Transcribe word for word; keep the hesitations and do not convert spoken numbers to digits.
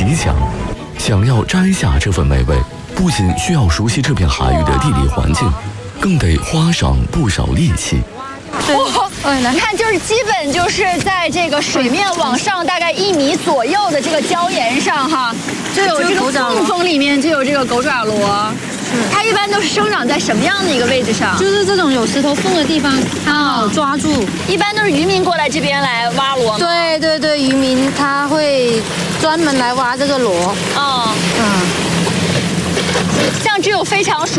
极强。想要摘下这份美味，不仅需要熟悉这片海域的地理环境，更得花上不少力气。 哇，嗯，你看，就是基本就是在这个水面往上大概一米左右的这个礁岩上哈，就有这个缝缝里面就有这个狗爪螺。它一般都是生长在什么样的一个位置上？ 就是这种有石头缝的地方，它好抓住。 一般都是渔民过来这边来挖螺吗？ 对对对，渔民他会专门来挖这个螺。 哦，嗯，像只有非常熟